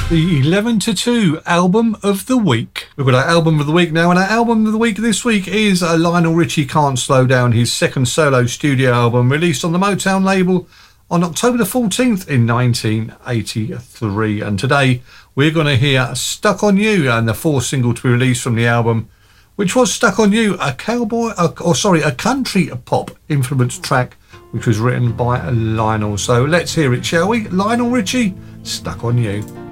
The 11 to 2 album of the week. We've got our album of the week now, and our album of the week this week is Lionel Richie Can't Slow Down, his second solo studio album, released on the Motown label on October the 14th in 1983. And today we're going to hear Stuck on You, and the fourth single to be released from the album, which was Stuck on You, a country pop influenced track which was written by Lionel. So let's hear it, shall we? Lionel Richie, Stuck on You.